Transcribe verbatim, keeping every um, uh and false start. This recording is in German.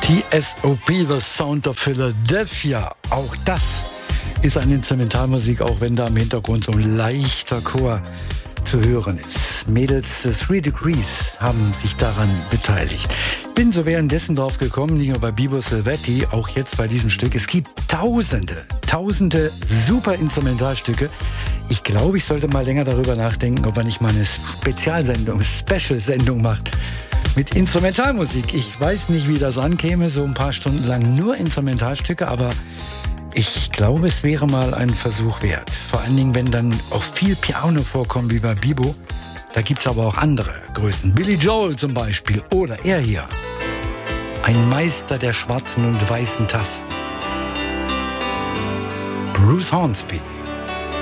T S O P, The Sound of Philadelphia. Auch das ist eine Instrumentalmusik, auch wenn da im Hintergrund so ein leichter Chor zu hören ist. Mädels des Three Degrees haben sich daran beteiligt. Bin so währenddessen drauf gekommen, nicht nur bei Bibo Silvetti, auch jetzt bei diesem Stück. Es gibt tausende, tausende super Instrumentalstücke. Ich glaube, ich sollte mal länger darüber nachdenken, ob man nicht mal eine Spezialsendung, Special-Sendung macht mit Instrumentalmusik. Ich weiß nicht, wie das ankäme, so ein paar Stunden lang nur Instrumentalstücke, aber ich glaube, es wäre mal ein Versuch wert. Vor allen Dingen, wenn dann auch viel Piano vorkommt, wie bei Bibo. Da gibt es aber auch andere Größen. Billy Joel zum Beispiel. Oder er hier. Ein Meister der schwarzen und weißen Tasten. Bruce Hornsby.